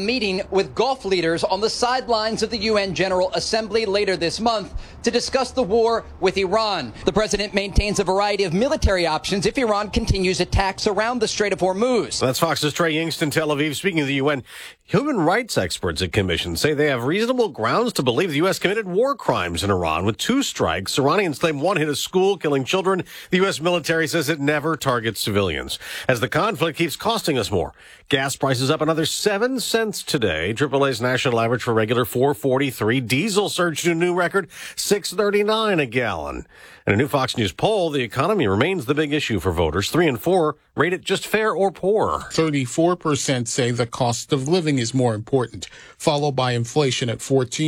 meeting with Gulf leaders on the sidelines of the UN General Assembly later this month to discuss the war with Iran. The president maintains a variety of military options if Iran continues attacks around the Strait of Hormuz. That's Fox's Trey Yingst in Tel Aviv. Speaking of the UN, human rights experts at Commission say they have reasonable grounds to believe the U.S. committed war crimes in Iran with 2 strikes. Iranians claim one hit a school, killing children. The U.S. military says it never targets civilians. As the conflict keeps costing us more. Gas prices up another 7 cents today. AAA's national average for regular $4.43. Diesel surged to a new record, $6.39 a gallon. In a new Fox News poll, the economy remains the big issue for voters. 3 in 4 rate it just fair or poor. 34% say the cost of living is more important, followed by inflation at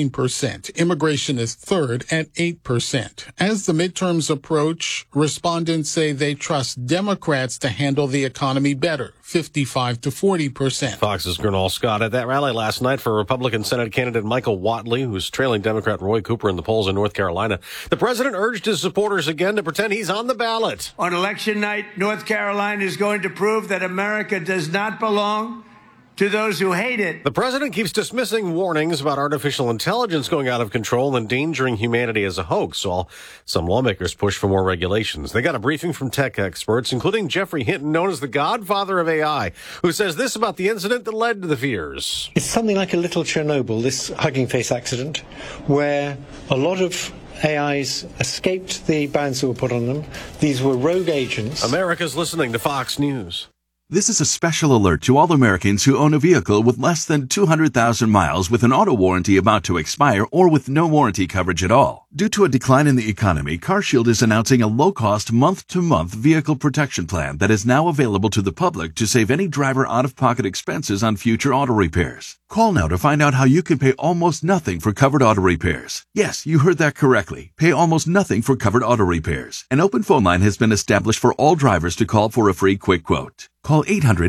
14%. Immigration is third at 8%. As the midterms approach, respondents say they trust Democrats to handle the economy better, 55 to 40%. Fox's Gernal Scott at that rally last night for Republican Senate candidate Michael Whatley, who's trailing Democrat Roy Cooper in the polls in North Carolina. The president urged his supporters again to pretend he's on the ballot. On election night, North Carolina is going to prove that America does not belong to those who hate it. The president keeps dismissing warnings about artificial intelligence going out of control and endangering humanity as a hoax, while some lawmakers push for more regulations. They got a briefing from tech experts, including Jeffrey Hinton, known as the godfather of AI, who says this about the incident that led to the fears. It's something like a little Chernobyl, this Hugging Face accident, where a lot of AIs escaped the bans that were put on them. These were rogue agents. America's listening to Fox News. This is a special alert to all Americans who own a vehicle with less than 200,000 miles with an auto warranty about to expire or with no warranty coverage at all. Due to a decline in the economy, CarShield is announcing a low-cost month-to-month vehicle protection plan that is now available to the public to save any driver out-of-pocket expenses on future auto repairs. Call now to find out how you can pay almost nothing for covered auto repairs. Yes, you heard that correctly. Pay almost nothing for covered auto repairs. An open phone line has been established for all drivers to call for a free quick quote. Call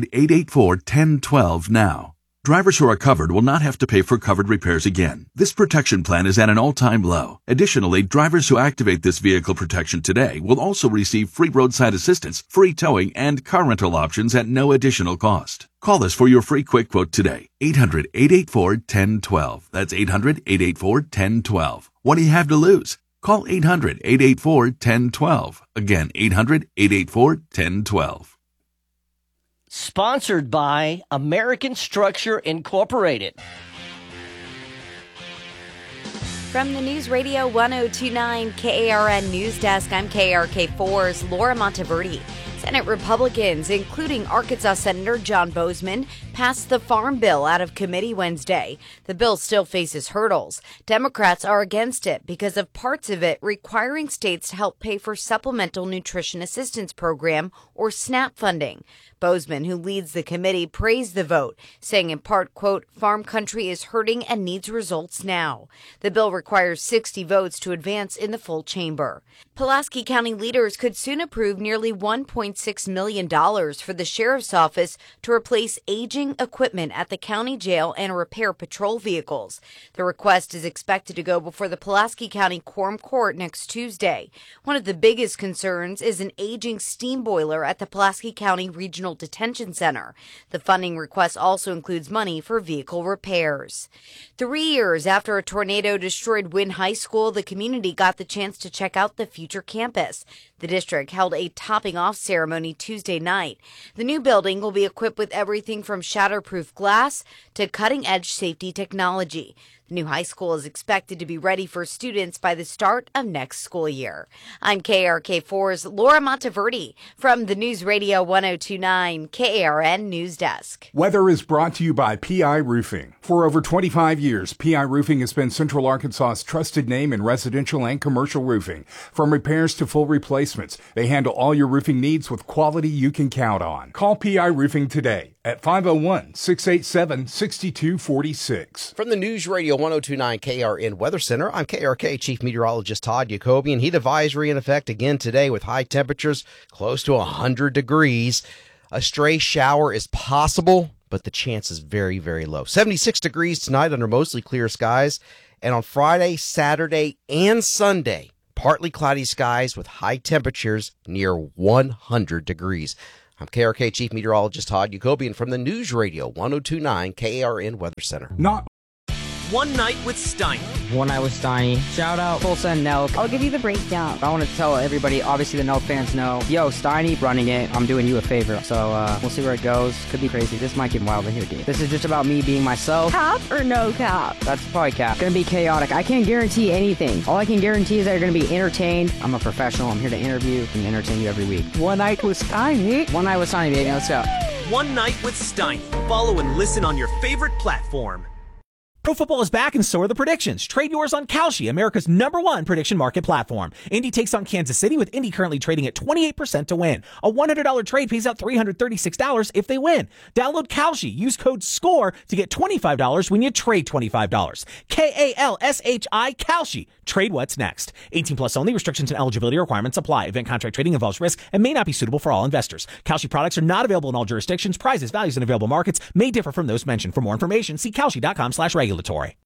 800-884-1012 now. Drivers who are covered will not have to pay for covered repairs again. This protection plan is at an all-time low. Additionally, drivers who activate this vehicle protection today will also receive free roadside assistance, free towing, and car rental options at no additional cost. Call us for your free quick quote today. 800-884-1012. That's 800-884-1012. What do you have to lose? Call 800-884-1012. Again, 800-884-1012. Sponsored by American Structure Incorporated. From the News Radio 1029 KARN News Desk, I'm KRK4's Laura Monteverde. Senate Republicans, including Arkansas Senator John Boozman, passed the Farm Bill out of committee Wednesday. The bill still faces hurdles. Democrats are against it because of parts of it requiring states to help pay for Supplemental Nutrition Assistance Program, or SNAP funding. Boozman, who leads the committee, praised the vote, saying in part, quote, "Farm country is hurting and needs results now." The bill requires 60 votes to advance in the full chamber. Pulaski County leaders could soon approve nearly $1.6 million for the sheriff's office to replace aging equipment at the county jail and repair patrol vehicles. The request is expected to go before the Pulaski County Quorum Court next Tuesday. One of the biggest concerns is an aging steam boiler at the Pulaski County Regional Detention Center. The funding request also includes money for vehicle repairs. 3 years after a tornado destroyed Wynn High School, the community got the chance to check out the future campus. The district held a topping-off ceremony Tuesday night. The new building will be equipped with everything from shatterproof glass to cutting-edge safety technology. The new high school is expected to be ready for students by the start of next school year. I'm KRK4's Laura Monteverde from the News Radio 1029 KARN News Desk. Weather is brought to you by PI Roofing. For over 25 years, PI Roofing has been Central Arkansas's trusted name in residential and commercial roofing. From repairs to full replacements, they handle all your roofing needs with quality you can count on. Call PI Roofing today at 501-687-6246. From the News Radio 1029 KRN Weather Center, I'm KRK Chief Meteorologist Todd Jacobian. Heat advisory in effect again today with high temperatures close to 100 degrees. A stray shower is possible, but the chance is very, very low. 76 degrees tonight under mostly clear skies. And on Friday, Saturday, and Sunday, partly cloudy skies with high temperatures near 100 degrees. I'm KRK Chief Meteorologist Todd Yacobian from the News Radio 1029 KARN Weather Center. Not One Night with Steiny. One Night with Steiny. Shout out Full Send Nelk. I'll give you the breakdown. I want to tell everybody, obviously the Nelk fans know, yo, Steiny running it, I'm doing you a favor. So we'll see where it goes. Could be crazy. This might get wild in here, dude. This is just about me being myself. Cap or no cap? That's probably cap. Gonna be chaotic. I can't guarantee anything. All I can guarantee is that you're gonna be entertained. I'm a professional. I'm here to interview and entertain you every week. One Night with Steiny. One Night with Steiny, baby. Let's go. One Night with Steiny. Follow and listen on your favorite platform. Pro football is back and so are the predictions. Trade yours on Kalshi, America's #1 prediction market platform. Indy takes on Kansas City with Indy currently trading at 28% to win. A $100 trade pays out $336 if they win. Download Kalshi. Use code SCORE to get $25 when you trade $25. Kalshi, Kalshi. Trade what's next. 18 plus only. Restrictions and eligibility requirements apply. Event contract trading involves risk and may not be suitable for all investors. Kalshi products are not available in all jurisdictions. Prices, values, and available markets may differ from those mentioned. For more information, see kalshi.com/regulatory.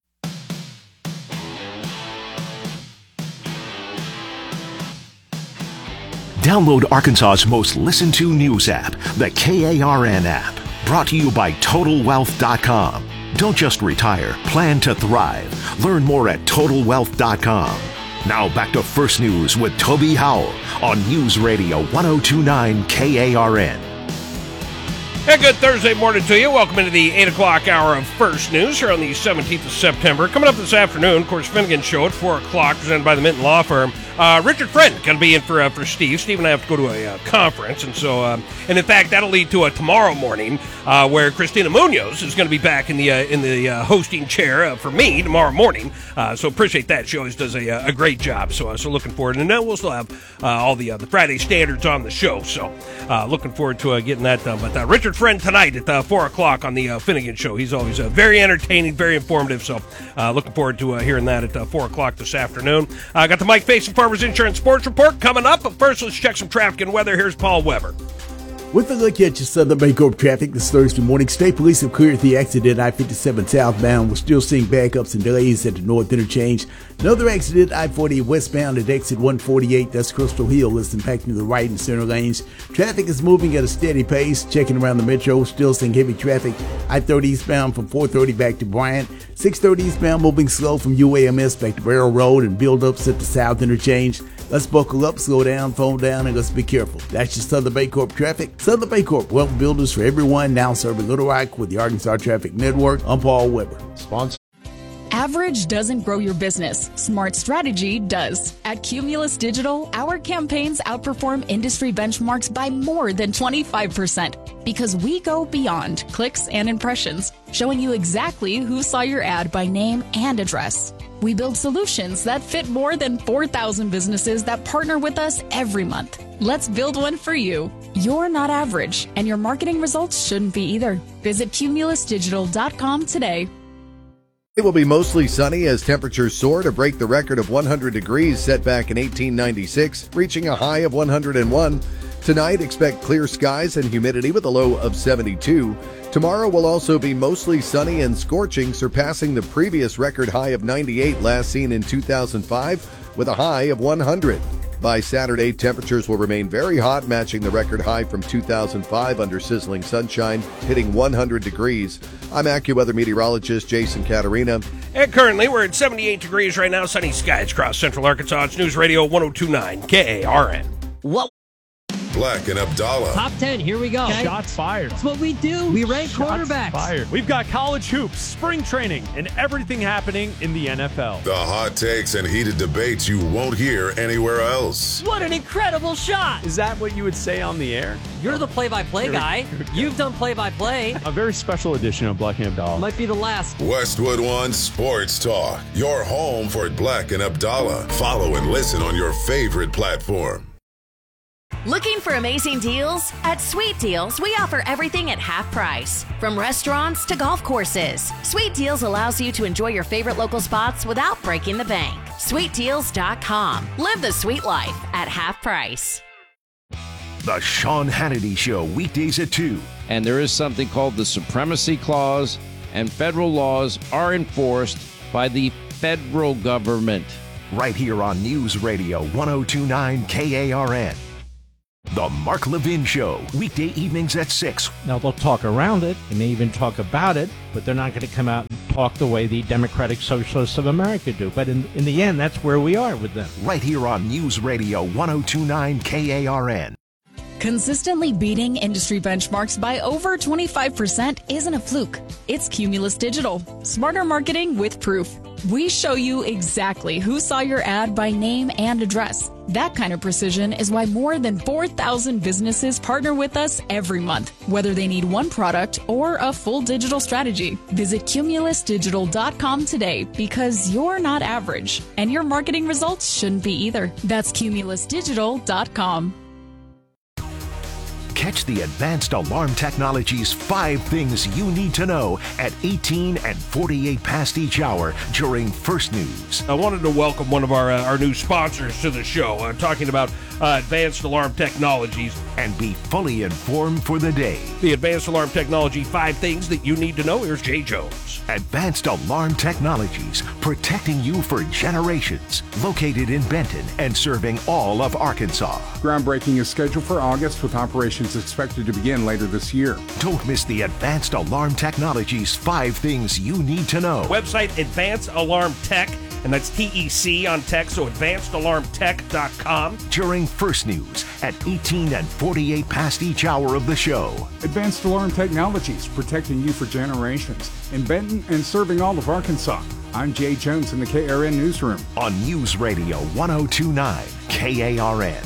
Download Arkansas's most listened to news app, the KARN app. Brought to you by TotalWealth.com. Don't just retire, plan to thrive. Learn more at TotalWealth.com. Now back to First News with Toby Howell on News Radio 1029 KARN. And good Thursday morning to you. Welcome into the 8 o'clock hour of First News here on the 17th of September. Coming up this afternoon, of course, Finnegan Show at 4 o'clock, presented by the Minton Law Firm. Richard Friend going to be in for Steve. Steve and I have to go to a conference, and so, and in fact, that'll lead to a tomorrow morning where Christina Munoz is going to be back in the hosting chair for me tomorrow morning. So appreciate that. She always does a great job. So looking forward, and then we'll still have all the Friday standards on the show. So looking forward to getting that done. But Richard Friend tonight at 4 o'clock on the Finnegan Show. He's always very entertaining, very informative. So looking forward to hearing that at 4 o'clock this afternoon. Got the Mike Faison Farmers Insurance Sports Report coming up. But first, let's check some traffic and weather. Here's Paul Weber. With a look at your Southern Baycorp traffic this Thursday morning, State Police have cleared the accident I-57 southbound. We're still seeing backups and delays at the north interchange. Another accident, I-40 westbound at exit 148. That's Crystal Hill. Is impacting the right and center lanes. Traffic is moving at a steady pace. Checking around the metro, still seeing heavy traffic. I-30 eastbound from 430 back to Bryant. 630 eastbound moving slow from UAMS back to Barrel Road and build-ups at the south interchange. Let's buckle up, slow down, phone down, and let's be careful. That's your Southern Baycorp traffic. Southern Baycorp, wealth builders for everyone, now serving Little Rock with the Arkansas Traffic Network. I'm Paul Weber. Sponsor. Average doesn't grow your business. Smart strategy does. At Cumulus Digital, our campaigns outperform industry benchmarks by more than 25% because we go beyond clicks and impressions, showing you exactly who saw your ad by name and address. We build solutions that fit more than 4,000 businesses that partner with us every month. Let's build one for you. You're not average, and your marketing results shouldn't be either. Visit cumulusdigital.com today. It will be mostly sunny as temperatures soar to break the record of 100 degrees set back in 1896, reaching a high of 101. Tonight, expect clear skies and humidity with a low of 72. Tomorrow will also be mostly sunny and scorching, surpassing the previous record high of 98 last seen in 2005 with a high of 100. By Saturday, temperatures will remain very hot, matching the record high from 2005 under sizzling sunshine, hitting 100 degrees. I'm AccuWeather meteorologist Jason Caterina. And currently, we're at 78 degrees right now, sunny skies across Central Arkansas. It's News Radio 1029 KARN. What? Black and Abdallah. Top 10, here we go. Okay. Shots fired. That's what we do. We rank quarterbacks. Fired. We've got college hoops, spring training, and everything happening in the NFL. The hot takes and heated debates you won't hear anywhere else. What an incredible shot. Is that what you would say on the air? You're the play-by-play guy. You've done play-by-play. A very special edition of Black and Abdallah. Might be the last. Westwood One Sports Talk. Your home for Black and Abdallah. Follow and listen on your favorite platform. Looking for amazing deals? At Sweet Deals, we offer everything at half price. From restaurants to golf courses, Sweet Deals allows you to enjoy your favorite local spots without breaking the bank. SweetDeals.com. Live the sweet life at half price. The Sean Hannity Show, weekdays at 2. And there is something called the Supremacy Clause, and federal laws are enforced by the federal government. Right here on News Radio 1029 KARN. The Mark Levin Show, weekday evenings at 6. Now, they'll talk around it. They may even talk about it, but they're not going to come out and talk the way the Democratic Socialists of America do. But in the end, that's where we are with them. Right here on News Radio 1029 KARN. Consistently beating industry benchmarks by over 25% isn't a fluke. It's Cumulus Digital. Smarter marketing with proof. We show you exactly who saw your ad by name and address. That kind of precision is why more than 4,000 businesses partner with us every month, whether they need one product or a full digital strategy. Visit cumulusdigital.com today because you're not average, and your marketing results shouldn't be either. That's cumulusdigital.com. Catch the Advanced Alarm Technologies 5 Things You Need to Know at 18 and 48 past each hour during First News. I wanted to welcome one of our new sponsors to the show, talking about Advanced Alarm Technologies. And be fully informed for the day. The Advanced Alarm Technology 5 Things That You Need to Know. Here's Jay Jones. Advanced Alarm Technologies, protecting you for generations. Located in Benton and serving all of Arkansas. Groundbreaking is scheduled for August, with operations expected to begin later this year. Don't miss the Advanced Alarm Technologies 5 Things You Need to Know. Website Advanced Alarm Tech, and that's TEC on tech, so advancedalarmtech.com. During First News at 18 and 48 past each hour of the show. Advanced Alarm Technologies, protecting you for generations. In Benton and serving all of Arkansas. I'm Jay Jones in the KRN Newsroom. On News Radio 1029 KARN.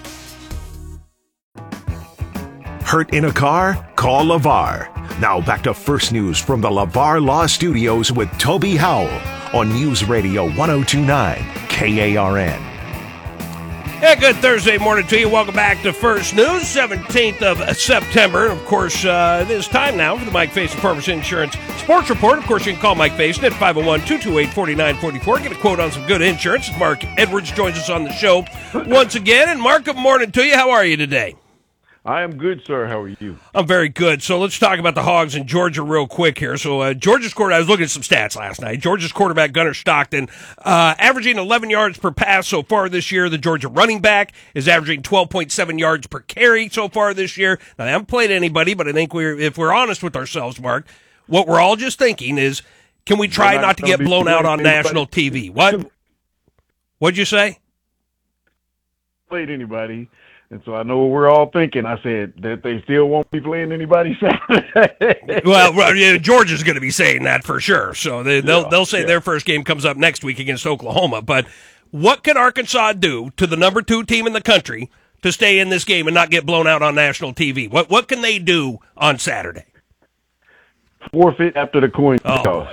Hurt in a car? Call LeVar. Now back to First News from the LeVar Law Studios with Toby Howell on News Radio 1029 KARN. Hey, good Thursday morning to you. Welcome back to First News, 17th of September. Of course, it is time now for the Mike Faison Farmers Insurance Sports Report. Of course, you can call Mike Faison at 501-228-4944. Get a quote on some good insurance. Mark Edwards joins us on the show once again. And Mark, good morning to you. How are you today? I am good, sir. How are you? I'm very good. So let's talk about the Hogs in Georgia real quick here. So Georgia's quarterback, I was looking at some stats last night. Georgia's quarterback, Gunnar Stockton, averaging 11 yards per pass so far this year. The Georgia running back is averaging 12.7 yards per carry so far this year. Now, they haven't played anybody, but I think if we're honest with ourselves, Mark, what we're all just thinking is, can we try not to get blown out on national TV? What? What'd you say? Played anybody. And so I know what we're all thinking. I said that they still won't be playing anybody Saturday. Well, Georgia's going to be saying that for sure. So they'll say their first game comes up next week against Oklahoma. But what can Arkansas do to the number 2 team in the country to stay in this game and not get blown out on national TV? What can they do on Saturday? Forfeit after the coin toss.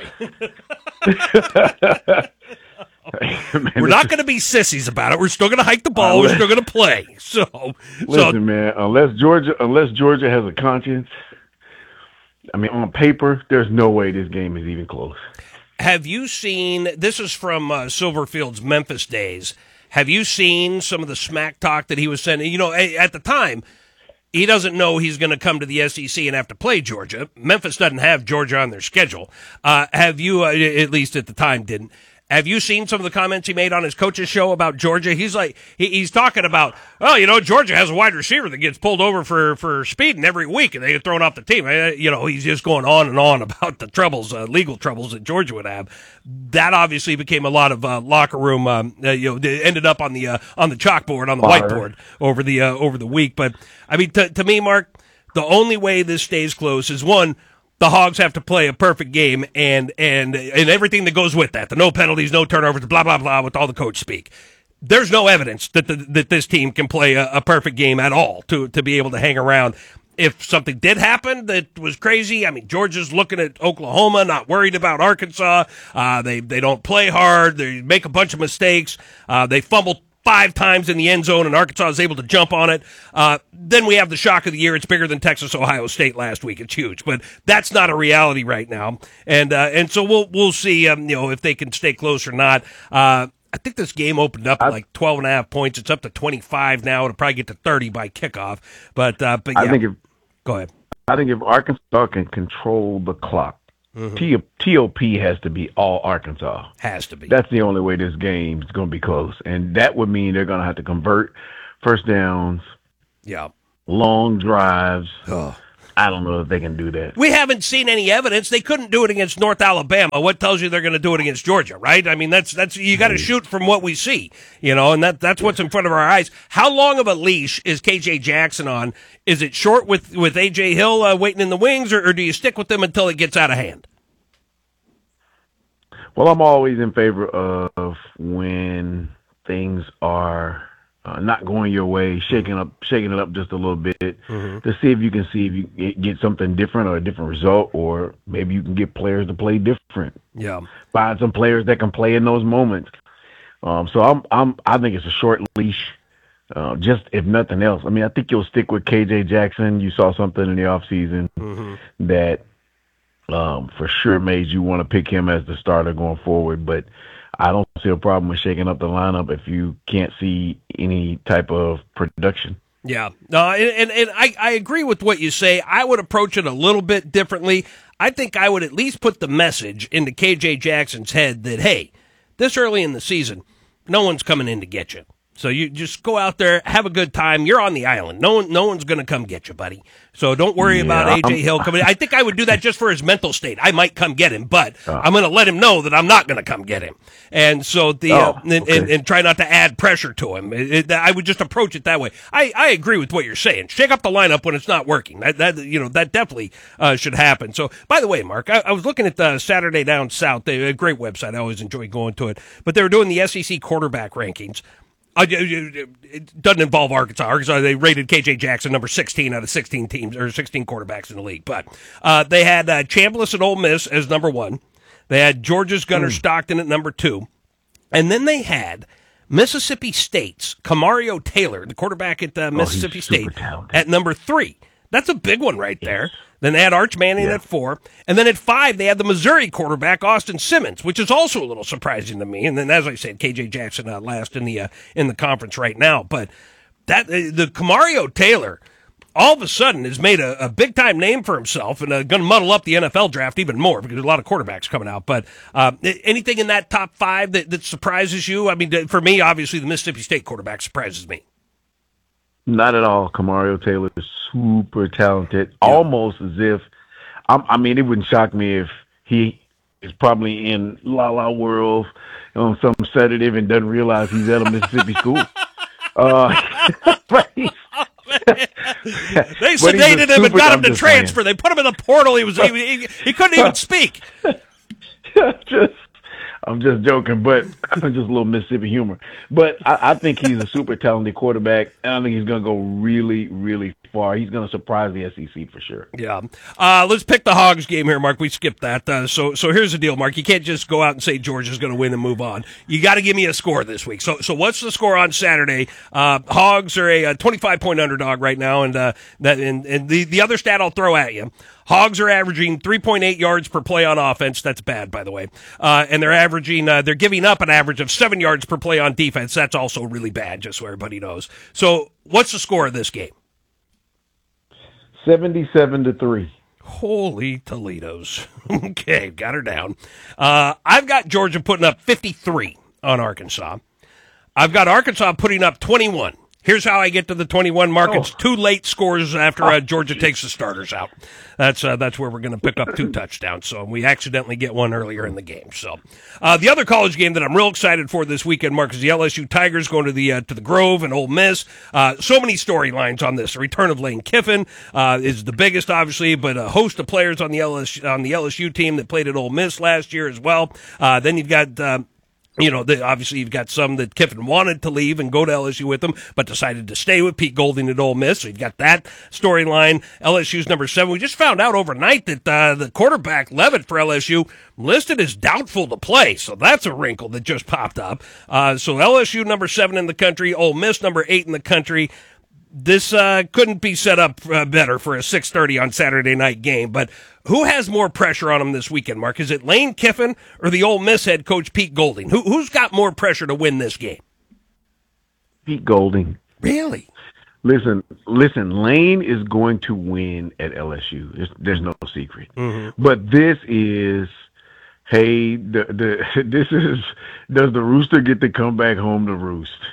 We're not going to be sissies about it. We're still going to hike the ball. We're still going to play. Listen, man, unless Georgia has a conscience, I mean, on paper, there's no way this game is even close. Have you seen, this is from Silverfield's Memphis days, have you seen some of the smack talk that he was sending? You know, at the time, he doesn't know he's going to come to the SEC and have to play Georgia. Memphis doesn't have Georgia on their schedule. Have you, at least at the time, didn't? Have you seen some of the comments he made on his coach's show about Georgia? He's like, he's talking about, well, you know, Georgia has a wide receiver that gets pulled over for speeding every week and they get thrown off the team. You know, he's just going on and on about the troubles, legal troubles that Georgia would have. That obviously became a lot of locker room, ended up on the chalkboard, on the whiteboard over the week. But I mean, to me, Mark, the only way this stays close is, one, the Hogs have to play a perfect game and everything that goes with that. The no penalties, no turnovers, blah, blah, blah, with all the coach speak. There's no evidence that this team can play a perfect game at all to be able to hang around. If something did happen that was crazy, I mean, Georgia's looking at Oklahoma, not worried about Arkansas. They don't play hard. They make a bunch of mistakes. They fumble 5 times in the end zone, and Arkansas is able to jump on it. Then we have the shock of the year. It's bigger than Texas-Ohio State last week. It's huge, but that's not a reality right now. And so we'll see, if they can stay close or not. I think this game opened up at like 12.5 points. It's up to 25 now. It'll probably get to 30 by kickoff. But yeah. Go ahead. I think if Arkansas can control the clock, TOP has to be all Arkansas. Has to be. That's the only way this game is going to be close. And that would mean they're going to have to convert first downs Yeah. Long drives. I don't know if they can do that. We haven't seen any evidence. They couldn't do it against North Alabama. What tells you they're going to do it against Georgia, right? I mean, that's you got to shoot from what we see, and that's what's in front of our eyes. How long of a leash is KJ Jackson on? Is it short with A.J. Hill waiting in the wings, or do you stick with them until it gets out of hand? Well, I'm always in favor of when things are not going your way, shaking it up just a little bit to see if you get something different or a different result, or maybe you can get players to play different. Yeah, find some players that can play in those moments. So I think it's a short leash. Just if nothing else, I mean, I think you'll stick with KJ Jackson. You saw something in the offseason that for sure made you want to pick him as the starter going forward, but I don't see a problem with shaking up the lineup if you can't see any type of production. Yeah, and I agree with what you say. I would approach it a little bit differently. I think I would at least put the message into KJ Jackson's head that, hey, this early in the season, no one's coming in to get you. So you just go out there, have a good time. You're on the island. No one's going to come get you, buddy. So don't worry about A.J. Hill coming in. I think I would do that just for his mental state. I might come get him, but I'm going to let him know that I'm not going to come get him. And so and try not to add pressure to him. I would just approach it that way. I agree with what you're saying. Shake up the lineup when it's not working. That definitely should happen. So, by the way, Mark, I was looking at Saturday Down South. A great website. I always enjoy going to it. But they were doing the SEC quarterback rankings. It doesn't involve Arkansas. Arkansas, they rated KJ Jackson number 16 out of 16 teams or 16 quarterbacks in the league. But they had Chambliss at Ole Miss as number 1. They had Georgia's Gunnar Stockton at number 2. And then they had Mississippi State's Kamario Taylor, the quarterback at Mississippi State, at number 3. That's a big one right there. Then they had Arch Manning at 4. And then at 5, they had the Missouri quarterback, Austin Simmons, which is also a little surprising to me. And then, as I said, KJ Jackson last in the conference right now. But the Kamario Taylor, all of a sudden, has made a big-time name for himself and going to muddle up the NFL draft even more because there's a lot of quarterbacks coming out. But anything in that top 5 that surprises you? I mean, for me, obviously, the Mississippi State quarterback surprises me. Not at all. Kamario Taylor is super talented, almost as if, I mean, it wouldn't shock me if he is probably in La La World on some sedative and doesn't realize he's at a Mississippi school. They sedated him and got him to transfer. They put him in the portal. He couldn't even speak. I'm just joking, but just a little Mississippi humor. But I think he's a super talented quarterback, and I think he's going to go really, really far. He's going to surprise the SEC for sure. Yeah. Let's pick the Hogs game here, Mark. We skipped that. So here's the deal, Mark. You can't just go out and say Georgia's going to win and move on. You got to give me a score this week. So what's the score on Saturday? Hogs are a 25-point underdog right now, and the other stat I'll throw at you. Hogs are averaging 3.8 yards per play on offense. That's bad, by the way. And they're giving up an average of 7 yards per play on defense. That's also really bad, just so everybody knows. So what's the score of this game? 77-3. Holy Toledos. Okay, got her down. I've got Georgia putting up 53 on Arkansas. I've got Arkansas putting up 21. Here's how I get to the 21 mark. It's 2 late scores after Georgia takes the starters out. That's where we're going to pick up 2 touchdowns. So we accidentally get one earlier in the game. So the other college game that I'm real excited for this weekend, Mark, is the LSU Tigers going to the Grove and Ole Miss. So many storylines on this. The return of Lane Kiffin is the biggest, obviously, but a host of players on the LSU team that played at Ole Miss last year as well. Then you've got. Obviously you've got some that Kiffin wanted to leave and go to LSU with them, but decided to stay with Pete Golding at Ole Miss. So you've got that storyline. LSU's number 7. We just found out overnight that the quarterback, Levitt, for LSU, listed as doubtful to play. So that's a wrinkle that just popped up. So LSU number 7 in the country, Ole Miss number 8 in the country. This couldn't be set up better for a 6:30 on Saturday night game. But who has more pressure on him this weekend, Mark? Is it Lane Kiffin or the Ole Miss head coach Pete Golding? Who's got more pressure to win this game? Pete Golding. Really? Listen. Lane is going to win at LSU. There's no secret. Mm-hmm. But this is, hey, this is. Does the rooster get to come back home to roost?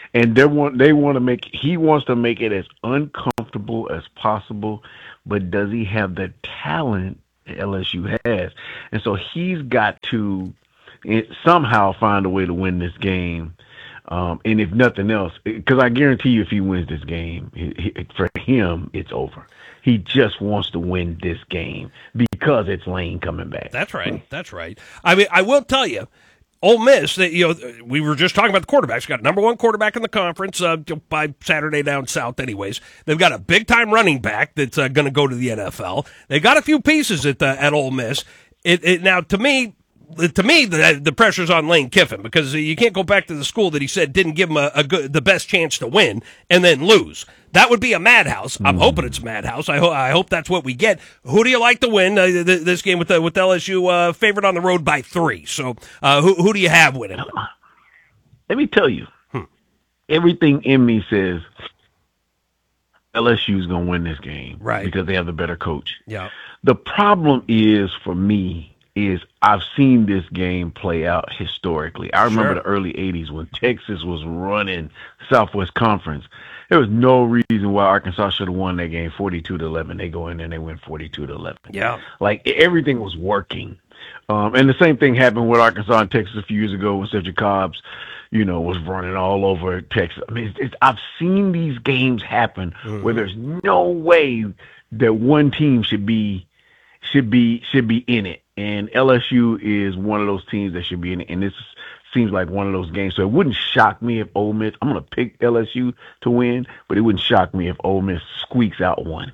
And he wants to make it as uncomfortable as possible, but does he have the talent LSU has? And so he's got to somehow find a way to win this game. And if nothing else, because I guarantee you if he wins this game, for him, it's over. He just wants to win this game because it's Lane coming back. That's right. That's right. I mean, I will tell you, Ole Miss, we were just talking about the quarterbacks. Got number one quarterback in the conference by Saturday down south anyways. They've got a big-time running back that's going to go to the NFL. They got a few pieces at Ole Miss. Now, to me, the pressure's on Lane Kiffin because you can't go back to the school that he said didn't give him the best chance to win and then lose. That would be a madhouse. I'm hoping it's a madhouse. I hope that's what we get. Who do you like to win this game with LSU favored on the road by 3? So who do you have winning? Let me tell you, everything in me says LSU's going to win this game, right? Because they have the better coach. Yeah. The problem is for me is I've seen this game play out historically. I remember the early 80s when Texas was running Southwest Conference. There was no reason why Arkansas should have won that game 42-11. They go in there and they win 42-11. Yeah. Like everything was working. And the same thing happened with Arkansas and Texas a few years ago when Cedric Cobbs, was running all over Texas. I mean, I've seen these games happen where there's no way that one team should be in it. And LSU is one of those teams that should be in it. And this seems like one of those games. So it wouldn't shock me if Ole Miss, I'm going to pick LSU to win, but it wouldn't shock me if Ole Miss squeaks out one.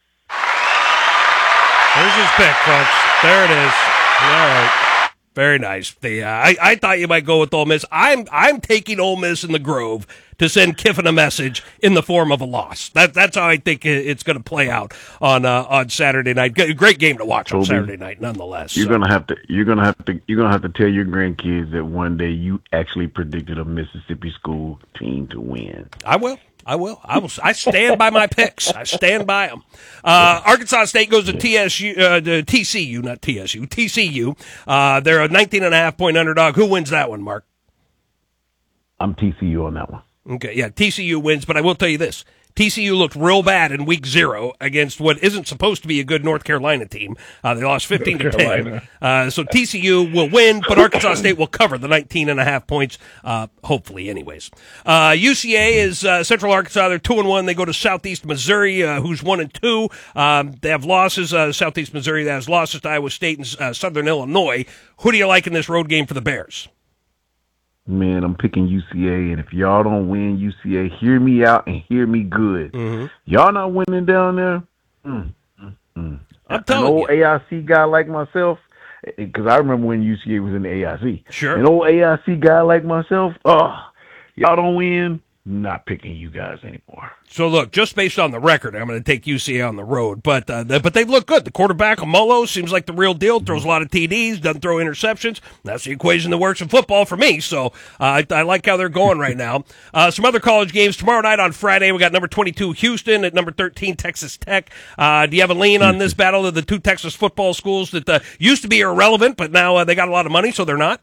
There's his pick, folks. There it is. All right. Very nice. I thought you might go with Ole Miss. I'm taking Ole Miss in the Grove to send Kiffin a message in the form of a loss. That's how I think it's going to play out on Saturday night. Great game to watch on Saturday night, nonetheless. You're gonna have to tell your grandkids that one day you actually predicted a Mississippi school team to win. I will. I stand by my picks. I stand by them. Arkansas State goes to TCU, not TSU. TCU. They're a 19.5-point underdog. Who wins that one, Mark? I'm TCU on that one. Okay, yeah, TCU wins, but I will tell you this. TCU looked real bad in week 0 against what isn't supposed to be a good North Carolina team. They lost 15-10. So TCU will win, but Arkansas State will cover the 19.5 points, hopefully anyways. UCA is Central Arkansas. They're 2-1. They go to Southeast Missouri, who's 1-2. They have losses. Southeast Missouri that has losses to Iowa State and Southern Illinois. Who do you like in this road game for the Bears? Man, I'm picking UCA, and if y'all don't win UCA, hear me out and hear me good. Y'all not winning down there? I'm An telling old AIC guy like myself, because I remember when UCA was in the AIC. Sure. An old AIC guy like myself, y'all don't win, not picking you guys anymore. So look, just based on the record, I'm going to take UCA on the road, but they've looked good. The quarterback, Amolo, seems like the real deal. Throws a lot of TDs, doesn't throw interceptions. That's the equation that works in football for me. So I like how they're going right now. Some other college games tomorrow night on Friday. We got number 22 Houston at number 13 Texas Tech. Do you have a lean on this battle of the two Texas football schools that used to be irrelevant, but now they got a lot of money, so they're not?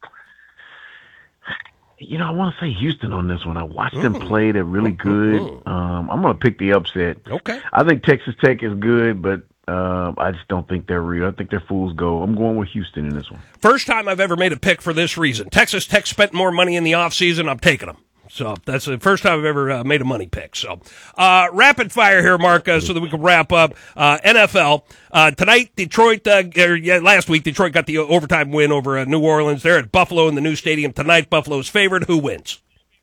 I want to say Houston on this one. I watched them play. They're really good. I'm going to pick the upset. Okay. I think Texas Tech is good, but I just don't think they're real. I think they're fool's gold. I'm going with Houston in this one. First time I've ever made a pick for this reason. Texas Tech spent more money in the offseason. I'm taking them. So that's the first time I've ever made a money pick. So rapid fire here, Mark, so that we can wrap up. NFL. Tonight, Detroit, last week, Detroit got the overtime win over New Orleans. They're at Buffalo in the new stadium tonight. Buffalo's favored. Who wins?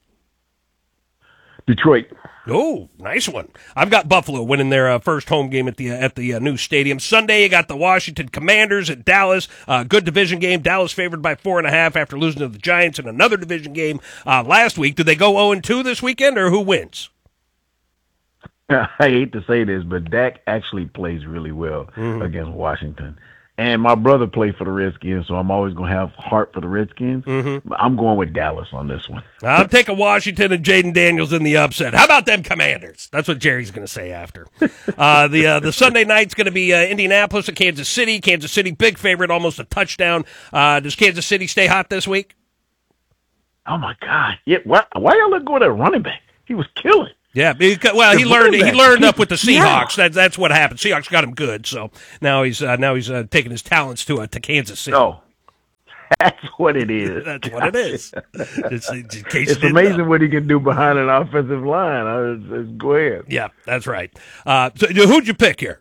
Detroit. Oh, nice one. I've got Buffalo winning their first home game at the new stadium. Sunday, you got the Washington Commanders at Dallas. Good division game. Dallas favored by 4.5 after losing to the Giants in another division game last week. Do they go 0-2 this weekend, or who wins? I hate to say this, but Dak actually plays really well against Washington. And my brother played for the Redskins, so I'm always going to have heart for the Redskins. But I'm going with Dallas on this one. I'm taking Washington and Jaden Daniels in the upset. How about them Commanders? That's what Jerry's going to say after. The Sunday night's going to be Indianapolis at Kansas City. Kansas City, big favorite, almost a touchdown. Does Kansas City stay hot this week? Oh my God! Yeah, why y'all let go of that running back? He was killing. Yeah, he learned up with the Seahawks. Yeah. That's what happened. Seahawks got him good, so now he's taking his talents to Kansas City. Oh, that's what it is. That's what it is. It's amazing what he can do behind an offensive line. Go ahead. Yeah, that's right. So who'd you pick here?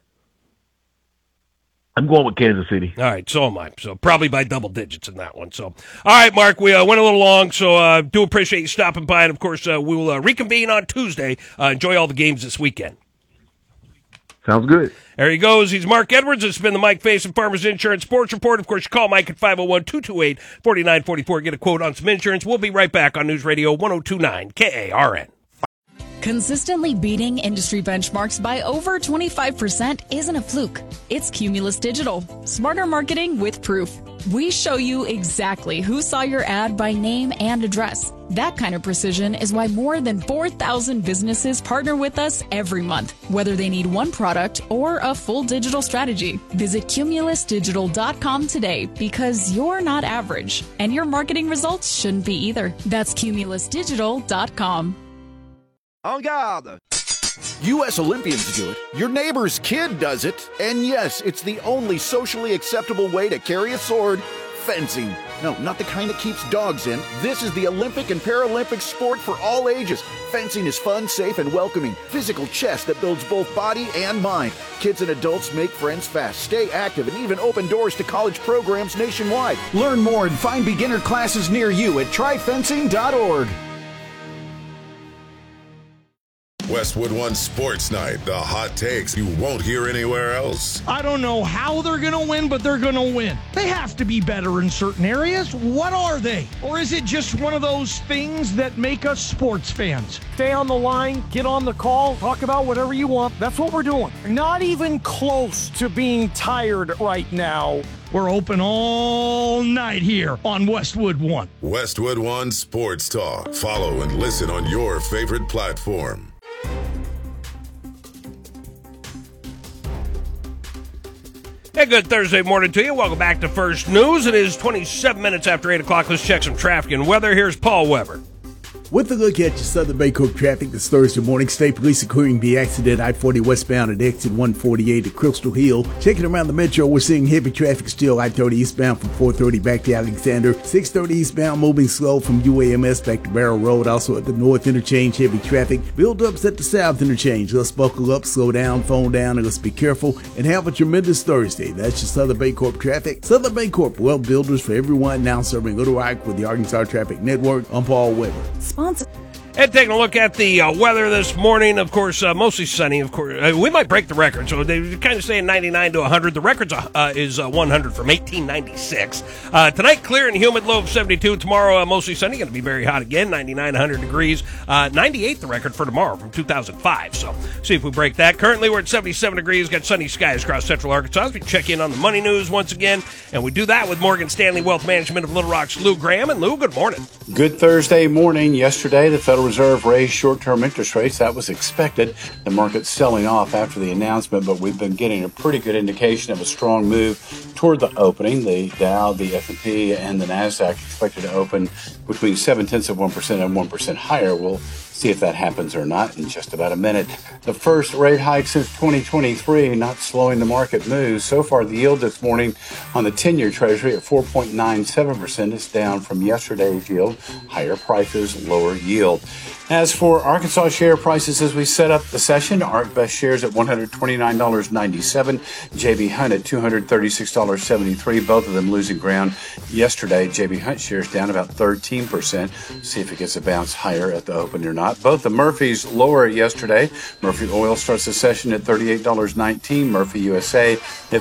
I'm going with Kansas City. All right, so am I. So probably by double digits in that one. So, all right, Mark, we went a little long, so do appreciate you stopping by. And, of course, we will reconvene on Tuesday. Enjoy all the games this weekend. Sounds good. There he goes. He's Mark Edwards. It's been the Mike Faison Farmers Insurance Sports Report. Of course, you call Mike at 501-228-4944. Get a quote on some insurance. We'll be right back on News Radio 102.9 KARN. Consistently beating industry benchmarks by over 25% isn't a fluke. It's Cumulus Digital. Smarter marketing with proof. We show you exactly who saw your ad by name and address. That kind of precision is why more than 4,000 businesses partner with us every month, whether they need one product or a full digital strategy. Visit cumulusdigital.com today because you're not average, and your marketing results shouldn't be either. That's cumulusdigital.com. En garde! U.S. Olympians do it, your neighbor's kid does it, and yes, it's the only socially acceptable way to carry a sword, fencing. No, not the kind that keeps dogs in. This is the Olympic and Paralympic sport for all ages. Fencing is fun, safe, and welcoming. Physical chess that builds both body and mind. Kids and adults make friends fast, stay active, and even open doors to college programs nationwide. Learn more and find beginner classes near you at tryfencing.org. Westwood One Sports Night, the hot takes you won't hear anywhere else. I don't know how they're going to win, but they're going to win. They have to be better in certain areas. What are they? Or is it just one of those things that make us sports fans? Stay on the line, get on the call, talk about whatever you want. That's what we're doing. Not even close to being tired right now. We're open all night here on Westwood One. Westwood One Sports Talk. Follow and listen on your favorite platform. Hey, good Thursday morning to you. Welcome back to First News. It is 27 minutes after 8 o'clock. Let's check some traffic and weather. Here's Paul Weber. With a look at your Southern Baycorp traffic this Thursday morning, State Police are clearing the accident I-40 westbound at exit 148 at Crystal Hill. Checking around the metro, we're seeing heavy traffic still I-30 eastbound from 430 back to Alexander. 630 eastbound moving slow from UAMS back to Barrow Road. Also at the north interchange, heavy traffic. Build-ups at the south interchange. Let's buckle up, slow down, phone down, and let's be careful and have a tremendous Thursday. That's your Southern Baycorp traffic. Southern Baycorp, well builders for everyone, now serving Little Rock with the Arkansas Traffic Network. I'm Paul Weber. And taking a look at the weather this morning, of course, mostly sunny. Of course, we might break the record. So they're kind of saying 99 to 100. The record is 100 from 1896. Tonight, clear and humid, low of 72. Tomorrow, mostly sunny, going to be very hot again, 99, 100 degrees. 98, the record for tomorrow from 2005. So see if we break that. Currently, we're at 77 degrees. Got sunny skies across central Arkansas. We check in on the money news once again, and we do that with Morgan Stanley Wealth Management of Little Rock's Lou Graham. And Lou, good morning. Good Thursday morning. Yesterday, the Federal Reserve raised short-term interest rates. That was expected. The market's selling off after the announcement, but we've been getting a pretty good indication of a strong move toward the opening. The Dow, the S&P, and the NASDAQ expected to open between 0.7% and 1% higher. We'll see if that happens or not in just about a minute. The first rate hike since 2023, not slowing the market moves. So far, the yield this morning on the 10-year Treasury at 4.97% is down from yesterday's yield. Higher prices, lower yield. As for Arkansas share prices as we set up the session, ArcBest shares at $129.97, JB Hunt at $236.73, both of them losing ground yesterday. JB Hunt shares down about 13%. See if it gets a bounce higher at the open or not. Both the Murphys lower yesterday. Murphy Oil starts the session at $38.19, Murphy USA at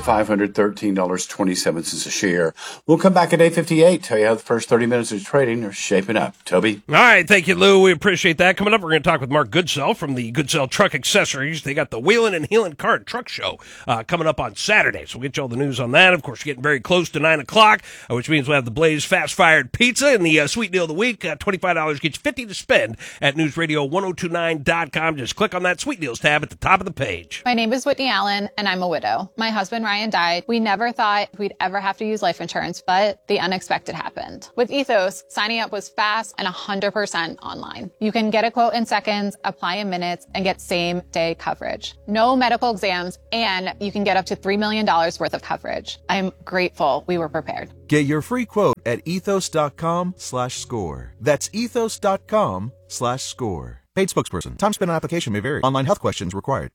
$513.27 a share. We'll come back at 8:58, tell you how the first 30 minutes of trading are shaping up. Toby? All right, thank you, Lou. We appreciate that. Coming up, we're going to talk with Mark Goodsell from the Goodsell Truck Accessories. They got the Wheelin' and Heelin' Car and Truck Show coming up on Saturday, so we'll get you all the news on that. Of course, we're getting very close to 9 o'clock, which means we'll have the Blaze Fast Fired Pizza and the Sweet Deal of the Week. $25 gets $50 to spend at News newsradio1029.com. Just click on that Sweet Deals tab at the top of the page. My name is Whitney Allen, and I'm a widow. My husband, Ryan, died. We never thought we'd ever have to use life insurance, but the unexpected happened. With Ethos, signing up was fast and 100% online. You can get a quote in seconds, apply in minutes, and get same-day coverage. No medical exams, and you can get up to $3 million worth of coverage. I'm grateful we were prepared. Get your free quote at ethos.com/score. That's ethos.com/score. Paid spokesperson. Time spent on application may vary. Online health questions required.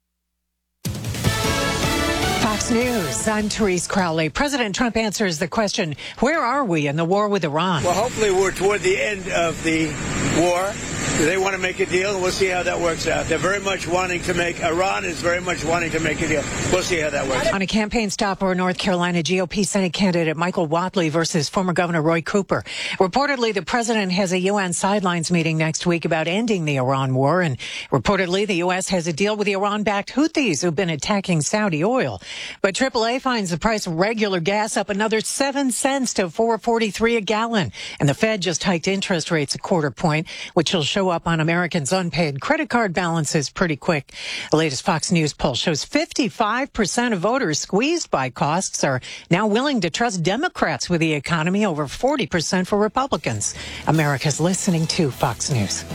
Fox News, I'm Therese Crowley. President Trump answers the question, where are we in the war with Iran? Well, hopefully we're toward the end of the war. They want to make a deal, and we'll see how that works out. They're very much wanting to make, Iran is very much wanting to make a deal. We'll see how that works. On a campaign stop over North Carolina, GOP Senate candidate Michael Whatley versus former Governor Roy Cooper. Reportedly, the president has a UN sidelines meeting next week about ending the Iran war, and reportedly the U.S. has a deal with the Iran-backed Houthis who've been attacking Saudi oil. But AAA finds the price of regular gas up another 7 cents to $4.43 a gallon. And the Fed just hiked interest rates a quarter point, which will show up on Americans' unpaid credit card balances pretty quick. The latest Fox News poll shows 55% of voters squeezed by costs are now willing to trust Democrats with the economy, over 40% for Republicans. America's listening to Fox News.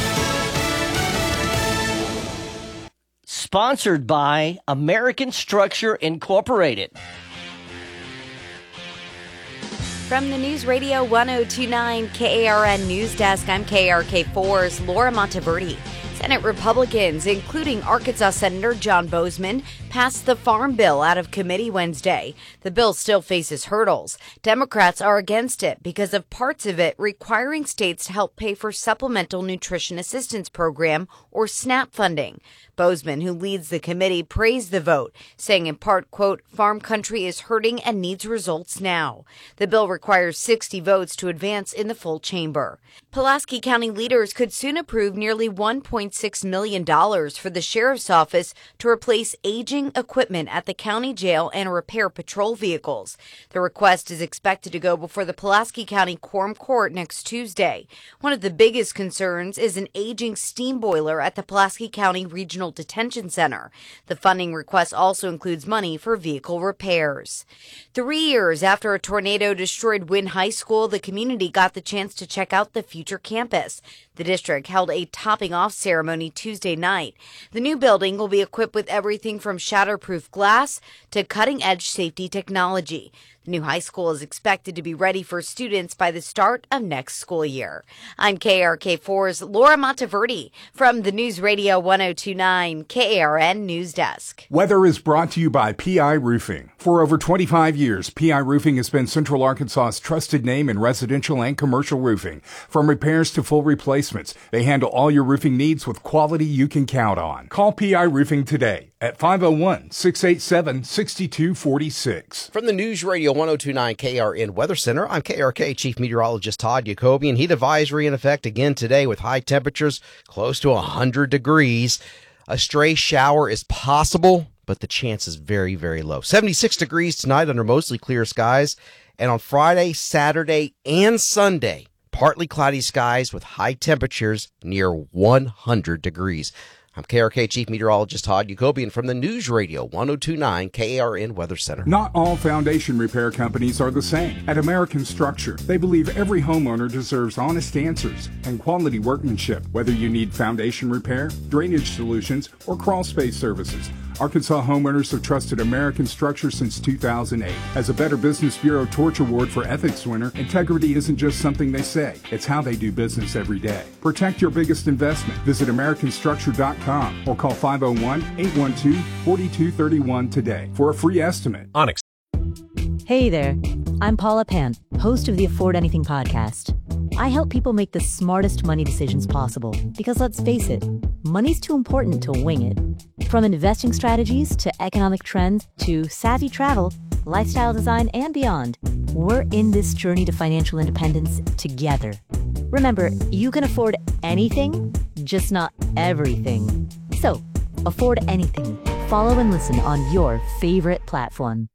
Sponsored by American Structure Incorporated. From the News Radio 1029 KARN News Desk, I'm KRK4's Laura Monteverdi. Senate Republicans, including Arkansas Senator John Boozman, passed the Farm Bill out of committee Wednesday. The bill still faces hurdles. Democrats are against it because of parts of it requiring states to help pay for Supplemental Nutrition Assistance Program, or SNAP funding. Boozman, who leads the committee, praised the vote, saying in part, quote, farm country is hurting and needs results now. The bill requires 60 votes to advance in the full chamber. Pulaski County leaders could soon approve nearly $1.6 million for the sheriff's office to replace aging equipment at the county jail and repair patrol vehicles. The request is expected to go before the Pulaski County Quorum Court next Tuesday. One of the biggest concerns is an aging steam boiler at the Pulaski County Regional Detention Center. The funding request also includes money for vehicle repairs. 3 years after a tornado destroyed Wynn High School, the community got the chance to check out the future campus. The district held a topping-off ceremony Tuesday night. The new building will be equipped with everything from shatterproof glass to cutting-edge safety technology. The new high school is expected to be ready for students by the start of next school year. I'm KRK4's Laura Monteverdi from the News Radio 1029 KARN News Desk. Weather is brought to you by PI Roofing. For over 25 years, PI Roofing has been Central Arkansas's trusted name in residential and commercial roofing. From repairs to full replacements, they handle all your roofing needs with quality you can count on. Call PI Roofing today at 501-687-6246. From the News Radio 1029 KRN Weather Center, I'm KRK Chief Meteorologist Todd Jacobian. Heat advisory in effect again today with high temperatures close to 100 degrees. A stray shower is possible, but the chance is very, very low. 76 degrees tonight under mostly clear skies. And on Friday, Saturday, and Sunday, partly cloudy skies with high temperatures near 100 degrees. I'm KRK Chief Meteorologist Todd Jacobian from the News Radio 1029 KARN Weather Center. Not all foundation repair companies are the same. At American Structure, they believe every homeowner deserves honest answers and quality workmanship, whether you need foundation repair, drainage solutions, or crawl space services. Arkansas homeowners have trusted American Structure since 2008. As a Better Business Bureau Torch Award for Ethics winner, integrity isn't just something they say. It's how they do business every day. Protect your biggest investment. Visit AmericanStructure.com or call 501-812-4231 today for a free estimate. Onyx. Hey there. I'm Paula Pant, host of the Afford Anything podcast. I help people make the smartest money decisions possible because, let's face it, money's too important to wing it. From investing strategies to economic trends to savvy travel, lifestyle design, and beyond, we're in this journey to financial independence together. Remember, you can afford anything, just not everything. So, afford anything. Follow and listen on your favorite platform.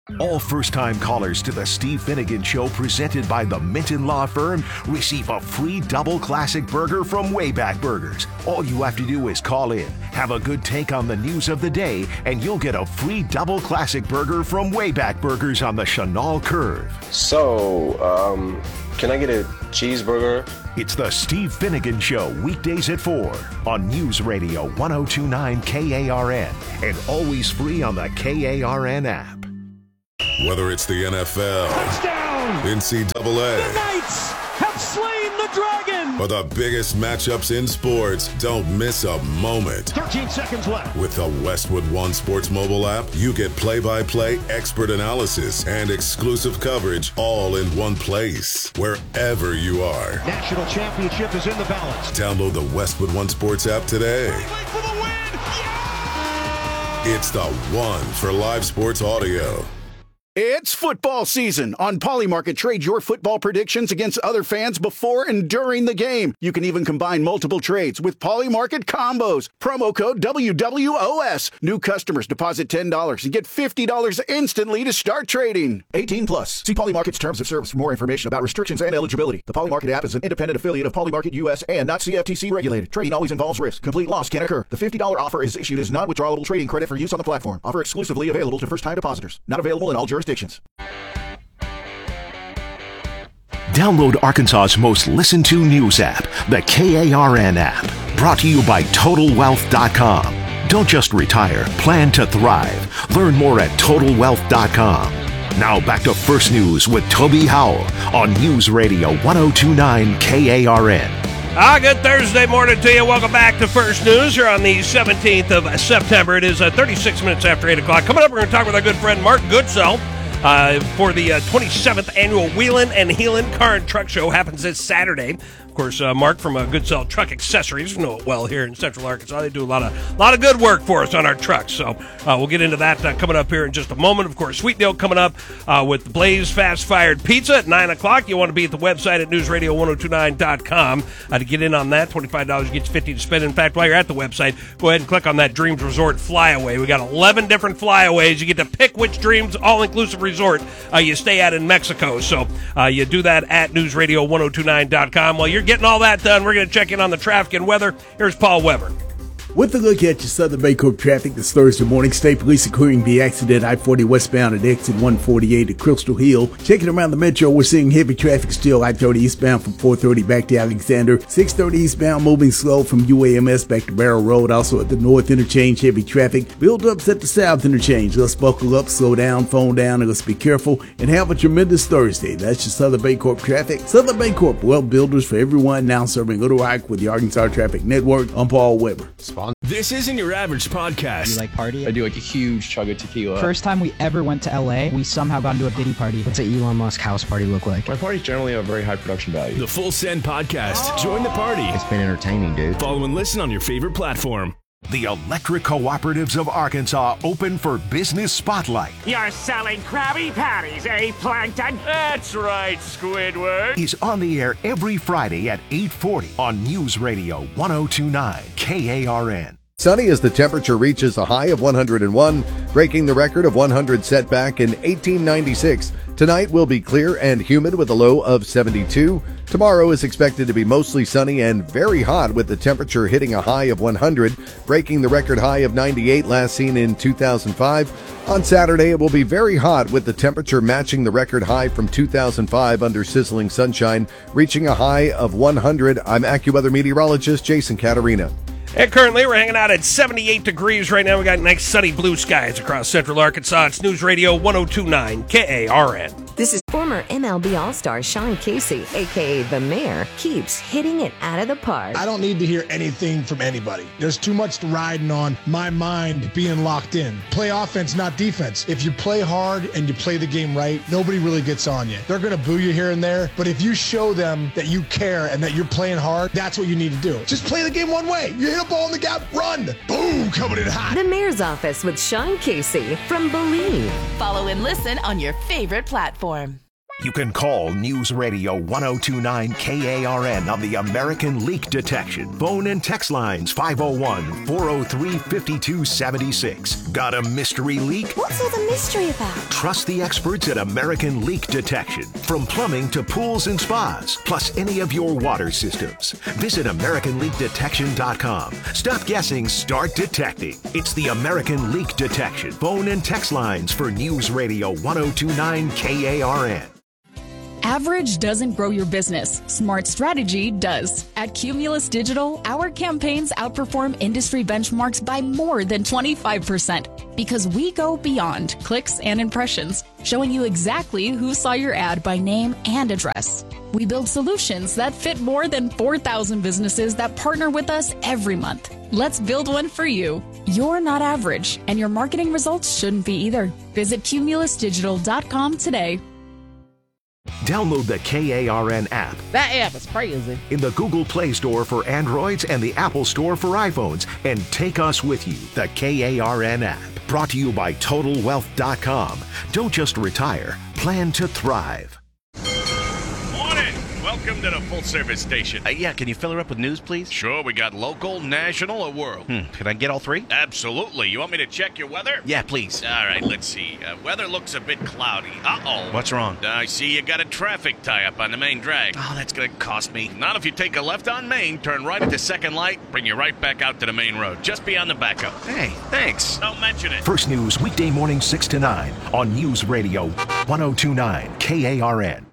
All first-time callers to the Steve Finnegan Show presented by the Minton Law Firm receive a free double classic burger from Wayback Burgers. All you have to do is call in, have a good take on the news of the day, and you'll get a free double classic burger from Wayback Burgers on the Chenal Curve. So, can I get a cheeseburger? It's the Steve Finnegan Show, weekdays at 4 on News Radio 102.9 KARN and always free on the KARN app. Whether it's the NFL, touchdown, NCAA, the Knights have slain the dragon, or the biggest matchups in sports, don't miss a moment. 13 seconds left. With the Westwood One Sports mobile app, you get play-by-play expert analysis and exclusive coverage all in one place, wherever you are. National championship is in the balance. Download the Westwood One Sports app today. For the win! Yeah! It's the one for live sports audio. It's football season. On Polymarket, trade your football predictions against other fans before and during the game. You can even combine multiple trades with Polymarket combos. Promo code WWOS. New customers deposit $10 and get $50 instantly to start trading. 18 plus. See Polymarket's terms of service for more information about restrictions and eligibility. The Polymarket app is an independent affiliate of Polymarket US and not CFTC regulated. Trading always involves risk. Complete loss can occur. The $50 offer is issued as non-withdrawable trading credit for use on the platform. Offer exclusively available to first-time depositors. Not available in all jurisdictions. Download Arkansas's most listened to news app, the KARN app. Brought to you by TotalWealth.com. Don't just retire, plan to thrive. Learn more at TotalWealth.com. Now back to First News with Toby Howell on News Radio 102.9 KARN. Good Thursday morning to you. Welcome back to First News here on the 17th of September. It is 36 minutes after 8 o'clock. Coming up, we're going to talk with our good friend Mark Goodsell for the 27th annual Wheelin' and Heelin' Car and Truck Show. Happens this Saturday. Of course, Mark from Goodsell Truck Accessories, you know it well here in Central Arkansas. They do a lot of good work for us on our trucks. So we'll get into that coming up here in just a moment. Of course, Sweet Deal coming up with Blaze Fast Fired Pizza at 9 o'clock. You want to be at the website at newsradio1029.com to get in on that. $25 gets $50 to spend. In fact, while you're at the website, go ahead and click on that Dreams Resort Flyaway. We got 11 different flyaways. You get to pick which Dreams all-inclusive resort you stay at in Mexico. So you do that at newsradio1029.com. While you're getting all that done, we're going to check in on the traffic and weather. Here's Paul Weber. With a look at your Southern Baycorp traffic this Thursday morning, State Police are clearing the accident I-40 westbound at exit 148 at Crystal Hill. Checking around the metro, we're seeing heavy traffic still I-30 eastbound from 430 back to Alexander. 630 eastbound moving slow from UAMS back to Barrow Road. Also at the north interchange, heavy traffic. Build-ups at the south interchange. Let's buckle up, slow down, phone down, and let's be careful and have a tremendous Thursday. That's your Southern Baycorp traffic. Southern Baycorp, well builders for everyone, now serving Little Rock with the Arkansas Traffic Network. I'm Paul Weber. This isn't your average podcast. You like party? I do like a huge chug of tequila. First time we ever went to LA, we somehow got into a Diddy party. What's an Elon Musk house party look like? My parties generally have very high production value. The Full Send Podcast. Join the party. It's been entertaining, dude. Follow and listen on your favorite platform. The Electric Cooperatives of Arkansas open for Business Spotlight. You're selling Krabby Patties, eh, Plankton? That's right, Squidward. Is on the air every Friday at 8:40 on News Radio 102.9 KARN. Sunny as the temperature reaches a high of 101, breaking the record of 100 set back in 1896. Tonight will be clear and humid with a low of 72. Tomorrow is expected to be mostly sunny and very hot with the temperature hitting a high of 100, breaking the record high of 98 last seen in 2005. On Saturday, it will be very hot with the temperature matching the record high from 2005 under sizzling sunshine, reaching a high of 100. I'm AccuWeather meteorologist Jason Caterina. And currently, we're hanging out at 78 degrees right now. We got nice sunny blue skies across Central Arkansas. It's News Radio 102.9 KARN. This is former MLB All-Star Sean Casey, a.k.a. The Mayor, keeps hitting it out of the park. I don't need to hear anything from anybody. There's too much riding on my mind being locked in. Play offense, not defense. If you play hard and you play the game right, nobody really gets on you. They're going to boo you here and there, but if you show them that you care and that you're playing hard, that's what you need to do. Just play the game one way. You hit a ball in the gap, run. Boom, coming in hot. The Mayor's Office with Sean Casey from Believe. Follow and listen on your favorite platform. You can call News Radio 1029 KARN on the American Leak Detection. Phone and text lines 501-403-5276. Got a mystery leak? What's all the mystery about? Trust the experts at American Leak Detection. From plumbing to pools and spas, plus any of your water systems. Visit AmericanLeakDetection.com. Stop guessing, start detecting. It's the American Leak Detection. Phone and text lines for News Radio 1029 KARN. Average doesn't grow your business. Smart strategy does. At Cumulus Digital, our campaigns outperform industry benchmarks by more than 25% because we go beyond clicks and impressions, showing you exactly who saw your ad by name and address. We build solutions that fit more than 4,000 businesses that partner with us every month. Let's build one for you. You're not average, and your marketing results shouldn't be either. Visit cumulusdigital.com today. Download the KARN app. That app is crazy. In the Google Play Store for Androids and the Apple Store for iPhones. And take us with you. The KARN app. Brought to you by TotalWealth.com. Don't just retire. Plan to thrive. Welcome to the full-service station. Yeah, can you fill her up with news, please? Sure, we got local, national, or world. Can I get all three? Absolutely. You want me to check your weather? Yeah, please. All right, let's see. Weather looks a bit cloudy. Uh-oh. What's wrong? I see you got a traffic tie-up on the main drag. Oh, that's going to cost me. Not if you take a left on Main, turn right at the second light, bring you right back out to the main road, just beyond the backup. Hey, thanks. Don't mention it. First News weekday morning 6 to 9 on News Radio 1029 KARN.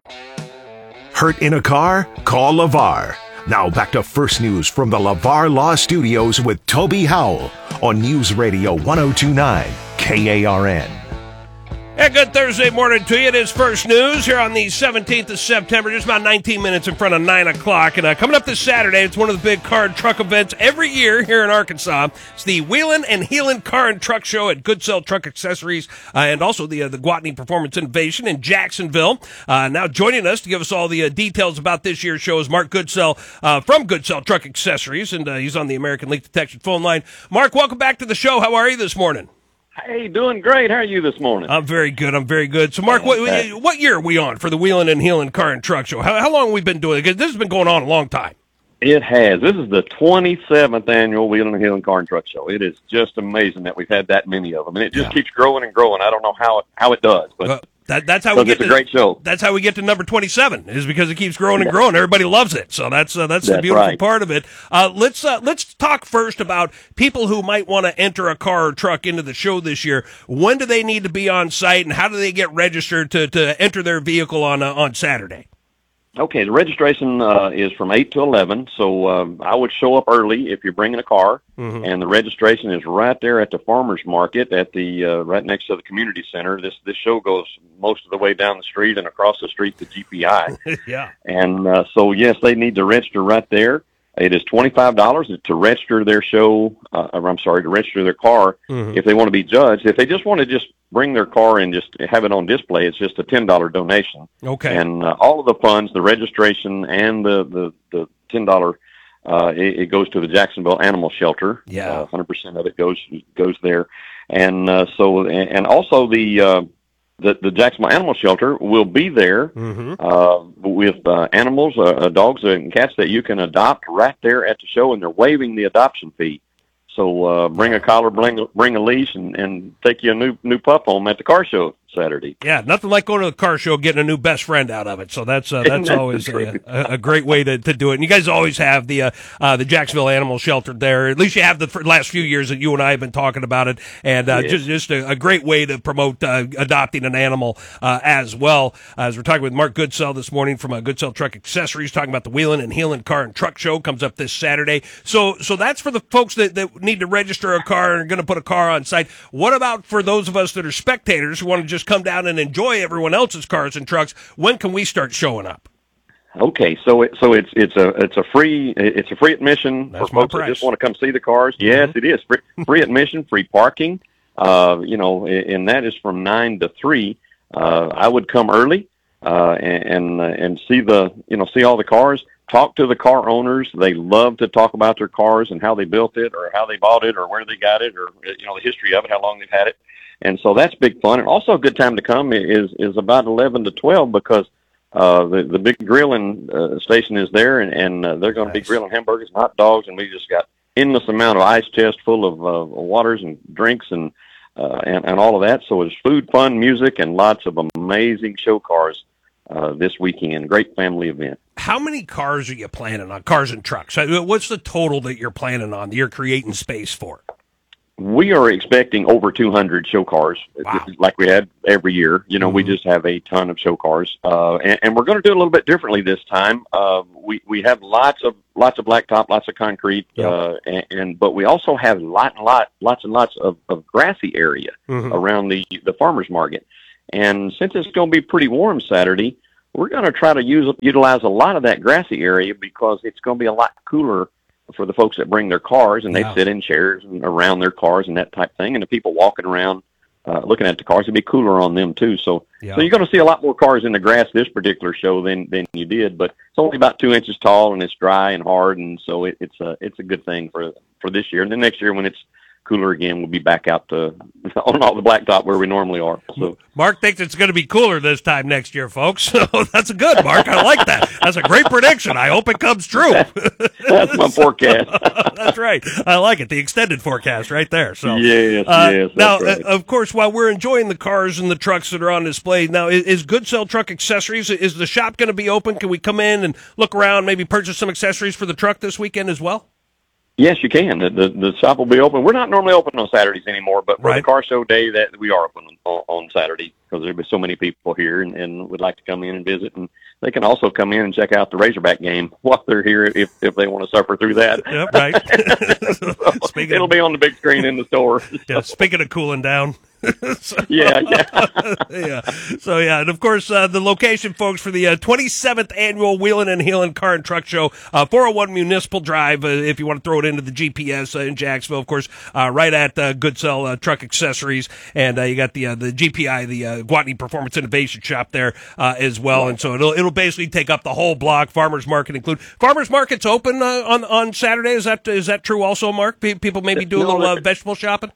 Hurt in a car? Call LeVar. Now back to First News from the LeVar Law Studios with Toby Howell on News Radio 1029 KARN. And good Thursday morning to you. It is First News here on the 17th of September, just about 19 minutes in front of 9 o'clock. And coming up this Saturday, it's one of the big car and truck events every year here in Arkansas. It's the Wheelin' and Heelin' Car and Truck Show at Good Sell Truck Accessories and also the Gwatney Performance Innovation in Jacksonville. Now joining us to give us all the details about this year's show is Mark Goodsell from Good Sell Truck Accessories, and he's on the American Leak Detection phone line. Mark, welcome back to the show. How are you this morning? Hey, doing great. How are you this morning? I'm very good. So, Mark, what year are we on for the Wheelin' and Heelin' Car and Truck Show? How long have we been doing it? Because this has been going on a long time. It has. This is the 27th annual Wheelin' and Heelin' Car and Truck Show. It is just amazing that we've had that many of them, and it just keeps growing and growing. I don't know how it does, but that's how we get a great show. That's how we get to number 27 is because it keeps growing and growing. Everybody loves it, so that's the beautiful part of it. Let's talk first about people who might want to enter a car or truck into the show this year. When do they need to be on site, and how do they get registered to enter their vehicle on Saturday? Okay, the registration is from 8 to 11, so I would show up early if you're bringing a car, and the registration is right there at the farmer's market at the right next to the community center. This show goes most of the way down the street and across the street to GPI. Yeah. And so, yes, they need to register right there. It is $25 to register their show. To register their car if they want to be judged. If they just want to bring their car and just have it on display, it's just a $10 donation. Okay. And all of the funds, the registration and the $10, it goes to the Jacksonville Animal Shelter. Yeah. 100% of it goes there. And also the Jacksonville Animal Shelter will be there with animals, dogs and cats that you can adopt right there at the show, and they're waiving the adoption fee. So bring a collar, bring a leash, and take you a new pup home at the car show Saturday. Yeah, nothing like going to the car show, getting a new best friend out of it. So that's always a great way to do it. And you guys always have the Jacksonville Animal Shelter there. At least you have the last few years that you and I have been talking about it. And just a great way to promote adopting an animal as well. As we're talking with Mark Goodsell this morning from Goodsell Truck Accessories, talking about the Wheelin' and Heelin' Car and Truck Show, comes up this Saturday. So that's for the folks that need to register a car and are going to put a car on site. What about for those of us that are spectators who want to just come down and enjoy everyone else's cars and trucks? When can we start showing up? Okay, so it's a free admission for folks that just want to come see the cars. Yes, it is free admission, free parking. And that is from 9 to 3. I would come early and see see all the cars. Talk to the car owners. They love to talk about their cars and how they built it or how they bought it or where they got it or the history of it, how long they've had it. And so that's big fun. And also a good time to come is about 11 to 12 because The big grilling station is there, and they're going to be grilling hamburgers and hot dogs, and we just got endless amount of ice chest full of waters and drinks and all of that. So it's food, fun, music, and lots of amazing show cars this weekend. Great family event. How many cars are you planning on, cars and trucks? What's the total that you're planning on, that you're creating space for? We are expecting over 200 show cars, like we had every year. You know, we just have a ton of show cars, and we're going to do it a little bit differently this time. We have lots of blacktop, lots of concrete, but we also have lots and lots of grassy area around the farmers market. And since it's going to be pretty warm Saturday, we're going to try to utilize a lot of that grassy area because it's going to be a lot cooler for the folks that bring their cars, and they sit in chairs and around their cars and that type thing. And the people walking around looking at the cars, it'll be cooler on them too. So you're going to see a lot more cars in the grass this particular show than you did. But it's only about 2 inches tall, and it's dry and hard, and so it's a good thing for this year. And then next year when it's cooler again, we'll be back out on all the blacktop where we normally are. So Mark thinks it's going to be cooler this time next year, folks. So that's good, Mark. I like that. That's a great prediction. I hope it comes true. That's my forecast. That's right. I like it. The extended forecast right there. So yes. Now, right. Of course, while we're enjoying the cars and the trucks that are on display, now is Good Cell Truck Accessories, is the shop going to be open? Can we come in and look around, maybe purchase some accessories for the truck this weekend as well? Yes, you can. The shop will be open. We're not normally open on Saturdays anymore, but for the car show day, that we are open on Saturday because there'll be so many people here and would like to come in and visit. And they can also come in and check out the Razorback game while they're here if they want to suffer through that. Yep, right. So it'll be on the big screen in the store. Yeah, speaking of cooling down. Yeah. So, and of course, the location, folks, for the 27th annual Wheelin' and Heelin' Car and Truck Show, 401 Municipal Drive, if you want to throw it into the GPS in Jacksonville, of course, right at Good Cell Truck Accessories, and you got the GPI, the Gwatney Performance Innovation Shop there as well, and so it'll basically take up the whole block. Farmers Market included. Farmers Market's open on Saturday. Is that true also, Mark? People maybe do a little vegetable shopping.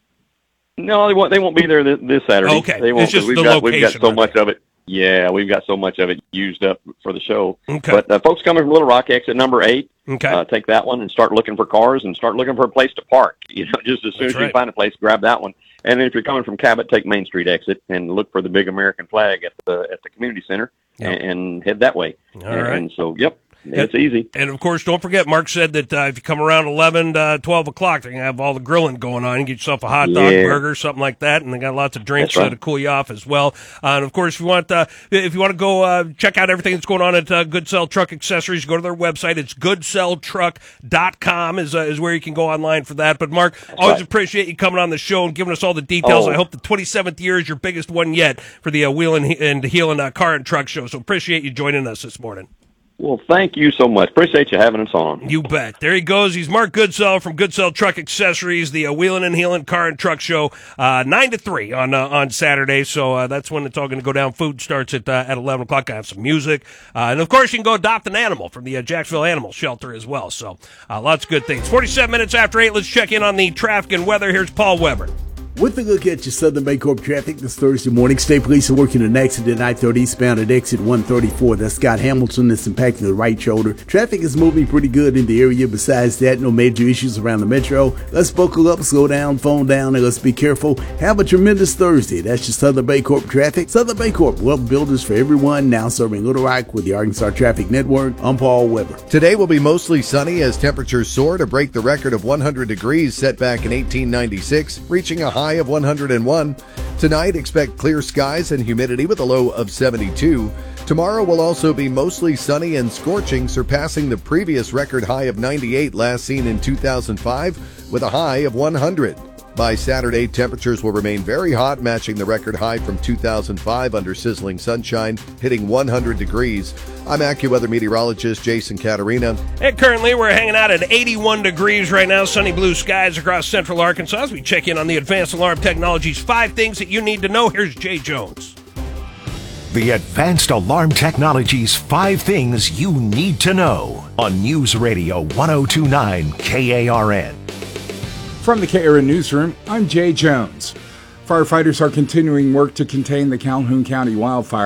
No, they won't be there this Saturday. Okay, they won't. It's just we've got so much of it. Yeah, we've got so much of it used up for the show. Okay. But folks coming from Little Rock, exit number 8, take that one and start looking for cars and start looking for a place to park. You know, just as soon as you find a place, grab that one. And then if you're coming from Cabot, take Main Street exit and look for the big American flag at the community center and head that way. All right. And so, it's easy. And, of course, don't forget, Mark said that if you come around 11, 12 o'clock, they're going to have all the grilling going on. You get yourself a hot dog, burger, something like that, and they got lots of drinks to cool you off as well. And, of course, if you want to go check out everything that's going on at Good Cell Truck Accessories, go to their website. It's goodselltruck.com is where you can go online for that. But, Mark, always appreciate you coming on the show and giving us all the details. I hope the 27th year is your biggest one yet for the Wheelin' and Heelin' Car and Truck Show. So appreciate you joining us this morning. Well, thank you so much. Appreciate you having us on. You bet. There he goes. He's Mark Goodsell from Goodsell Truck Accessories, the Wheelin' and Heelin' Car and Truck Show, 9 to 3 on Saturday. So that's when it's all going to go down. Food starts at 11 o'clock. I have some music. And, of course, you can go adopt an animal from the Jacksonville Animal Shelter as well. So lots of good things. 47 minutes after 8, let's check in on the traffic and weather. Here's Paul Weber. With a look at your Southern Bancorp traffic this Thursday morning, State Police are working an accident at I-30 eastbound at exit 134. That's Scott Hamilton that's impacting the right shoulder. Traffic is moving pretty good in the area. Besides that, no major issues around the metro. Let's buckle up, slow down, phone down, and let's be careful. Have a tremendous Thursday. That's your Southern Bancorp traffic. Southern Bancorp, wealth builders for everyone, now serving Little Rock with the Arkansas Traffic Network. I'm Paul Weber. Today will be mostly sunny as temperatures soar to break the record of 100 degrees set back in 1896, reaching a high of 101. Tonight, expect clear skies and humidity with a low of 72. Tomorrow will also be mostly sunny and scorching, surpassing the previous record high of 98 last seen in 2005 with a high of 100. By Saturday, temperatures will remain very hot, matching the record high from 2005 under sizzling sunshine, hitting 100 degrees. I'm AccuWeather meteorologist Jason Caterina. And currently, we're hanging out at 81 degrees right now. Sunny blue skies across central Arkansas as we check in on the Advanced Alarm Technologies 5 things that you need to know. Here's Jay Jones. The Advanced Alarm Technologies 5 things you need to know on News Radio 1029 KARN. From the KARN Newsroom, I'm Jay Jones. Firefighters are continuing work to contain the Calhoun County wildfire.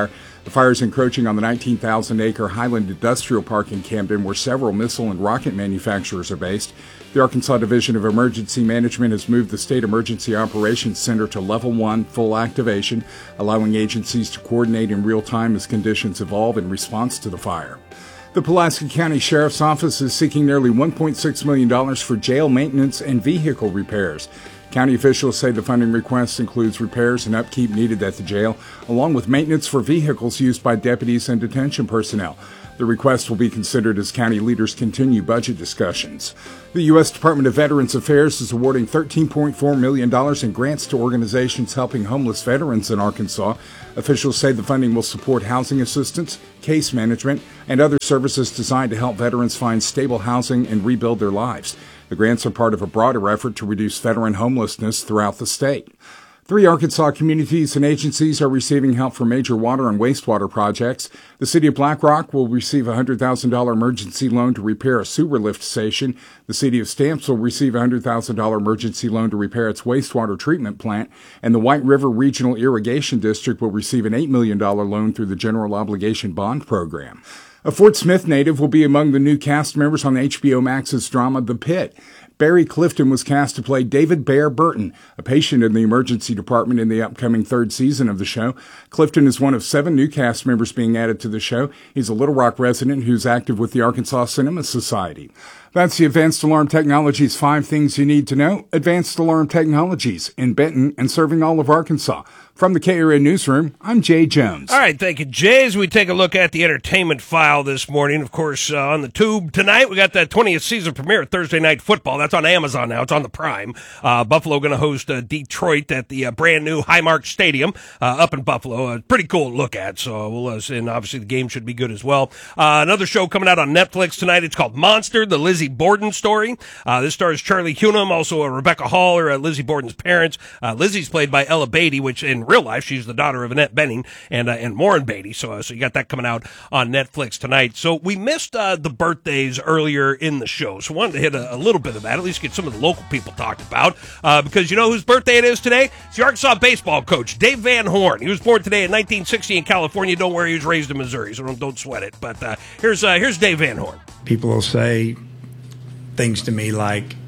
The fire is encroaching on the 19,000-acre Highland Industrial Park in Camden, where several missile and rocket manufacturers are based. The Arkansas Division of Emergency Management has moved the State Emergency Operations Center to Level 1 full activation, allowing agencies to coordinate in real time as conditions evolve in response to the fire. The Pulaski County Sheriff's Office is seeking nearly $1.6 million for jail maintenance and vehicle repairs. County officials say the funding request includes repairs and upkeep needed at the jail, along with maintenance for vehicles used by deputies and detention personnel. The request will be considered as county leaders continue budget discussions. The U.S. Department of Veterans Affairs is awarding $13.4 million in grants to organizations helping homeless veterans in Arkansas. Officials say the funding will support housing assistance, case management, and other services designed to help veterans find stable housing and rebuild their lives. The grants are part of a broader effort to reduce veteran homelessness throughout the state. 3 Arkansas communities and agencies are receiving help for major water and wastewater projects. The city of Black Rock will receive a $100,000 emergency loan to repair a sewer lift station. The city of Stamps will receive a $100,000 emergency loan to repair its wastewater treatment plant. And the White River Regional Irrigation District will receive an $8 million loan through the General Obligation Bond Program. A Fort Smith native will be among the new cast members on HBO Max's drama The Pit. Barry Clifton was cast to play David Bear Burton, a patient in the emergency department in the upcoming 3rd season of the show. Clifton is one of 7 new cast members being added to the show. He's a Little Rock resident who's active with the Arkansas Cinema Society. That's the Advanced Alarm Technologies 5 Things You Need to Know. Advanced Alarm Technologies in Benton and serving all of Arkansas. From the KRN Newsroom, I'm Jay Jones. All right, thank you, Jay. As we take a look at the entertainment file this morning, of course, on the tube tonight, we got that 20th season premiere of Thursday Night Football. That's on Amazon now. It's on the Prime. Buffalo going to host Detroit at the brand new Highmark Stadium up in Buffalo. Pretty cool to look at. So we'll and obviously the game should be good as well. Another show coming out on Netflix tonight. It's called Monster, the Lizzie Borden story. This stars Charlie Hunnam, also Rebecca Hall, Lizzie Borden's parents. Lizzie's played by Ella Beatty, which in real life, she's the daughter of Annette Bening and Maureen Beatty. So you got that coming out on Netflix tonight. So we missed the birthdays earlier in the show. So wanted to hit a little bit of that, at least get some of the local people talked about. Because you know whose birthday it is today? It's the Arkansas baseball coach, Dave Van Horn. He was born today in 1960 in California. Don't worry, he was raised in Missouri, so don't sweat it. But here's Dave Van Horn. People will say things to me like,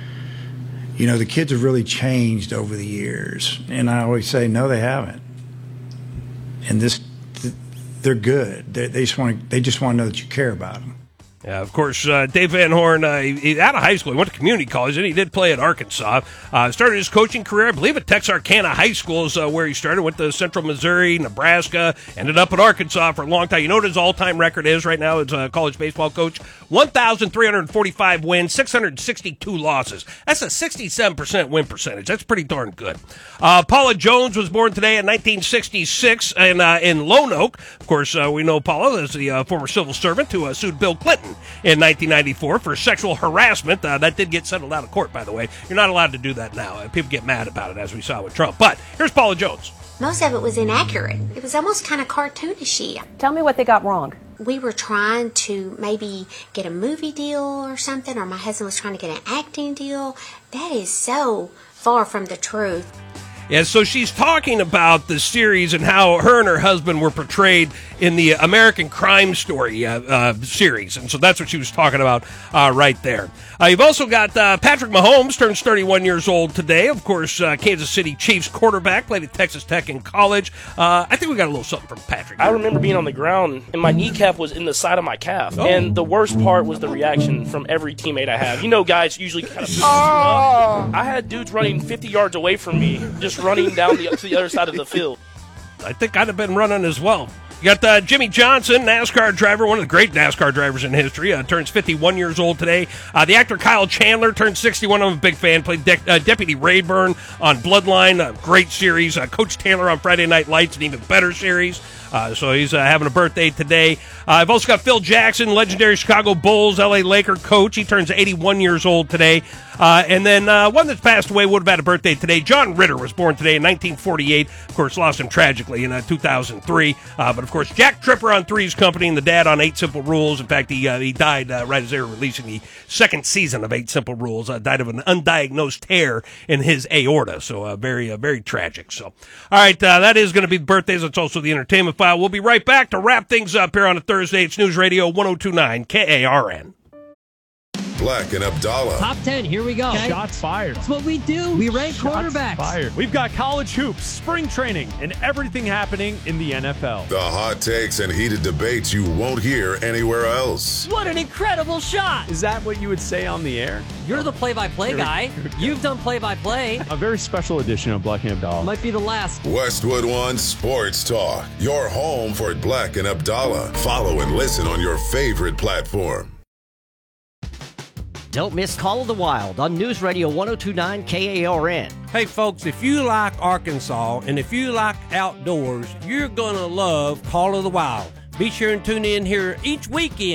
you know, the kids have really changed over the years. And I always say, no, they haven't. And they're good. They just want to know that you care about them. Yeah, of course, Dave Van Horn, he out of high school, he went to community college, and he did play at Arkansas. Started his coaching career, I believe, at Texarkana High School is where he started. Went to Central Missouri, Nebraska, ended up at Arkansas for a long time. You know what his all-time record is right now as a college baseball coach? 1,345 wins, 662 losses. That's a 67% win percentage. That's pretty darn good. Paula Jones was born today in 1966 in Lone Oak. Of course, we know Paula as the former civil servant who sued Bill Clinton in 1994 for sexual harassment. That did get settled out of court, by the way. You're not allowed to do that now. People get mad about it, as we saw with Trump. But here's Paula Jones. Most of it was inaccurate. It was almost kind of cartoonish-y. Tell me what they got wrong. We were trying to maybe get a movie deal or something, or my husband was trying to get an acting deal. That is so far from the truth. Yeah, so she's talking about the series and how her and her husband were portrayed in the American Crime Story series. And so that's what she was talking about right there. You've also got Patrick Mahomes, turns 31 years old today. Of course, Kansas City Chiefs quarterback, played at Texas Tech in college. I think we got a little something from Patrick. I remember being on the ground, and my kneecap was in the side of my calf. Oh. And the worst part was the reaction from every teammate I have. You know, guys usually kind of... I had dudes running 50 yards away from me, just running down to the other side of the field. I think I'd have been running as well. You got Jimmy Johnson, NASCAR driver, one of the great NASCAR drivers in history, turns 51 years old today. The actor Kyle Chandler turns 61. I'm a big fan. Played Deputy Rayburn on Bloodline, a great series. Coach Taylor on Friday Night Lights, an even better series. So he's having a birthday today. I've also got Phil Jackson, legendary Chicago Bulls, LA Laker coach. He turns 81 years old today. And then one that's passed away would have had a birthday today. John Ritter was born today in 1948. Of course, lost him tragically in 2003. But, of course, Jack Tripper on Three's Company and the dad on 8 Simple Rules. In fact, he died right as they were releasing the second season of 8 Simple Rules. Died of an undiagnosed tear in his aorta. So very, very tragic. So, all right, that is going to be the birthdays. It's also the entertainment file. We'll be right back to wrap things up here on a Thursday. It's News Radio 102.9 KARN. Black and Abdallah. Top 10, here we go. Okay. Shots fired. That's what we do. We rank quarterbacks. Fired. We've got college hoops, spring training, and everything happening in the NFL. The hot takes and heated debates you won't hear anywhere else. What an incredible shot. Is that what you would say on the air? You're the play-by-play guy. You've done play-by-play. A very special edition of Black and Abdallah. Might be the last. Westwood One Sports Talk. Your home for Black and Abdallah. Follow and listen on your favorite platform. Don't miss Call of the Wild on News Radio 102.9 KARN. Hey, folks, if you like Arkansas and if you like outdoors, you're going to love Call of the Wild. Be sure and tune in here each weekend.